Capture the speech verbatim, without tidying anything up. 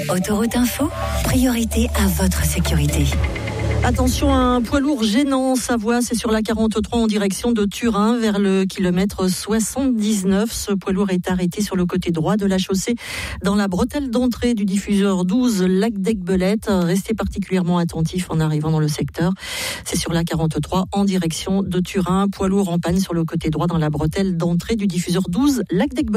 Autoroute Info, priorité à votre sécurité. Attention à un poids lourd gênant en Savoie, c'est sur la quarante-trois en direction de Turin vers le kilomètre soixante-dix-neuf. Ce poids lourd est arrêté sur le côté droit de la chaussée dans la bretelle d'entrée du diffuseur douze Lac d'Aiguebelette. Restez particulièrement attentifs en arrivant dans le secteur. C'est sur la quarante-trois en direction de Turin. Poids lourd en panne sur le côté droit dans la bretelle d'entrée du diffuseur douze Lac d'Aiguebelette.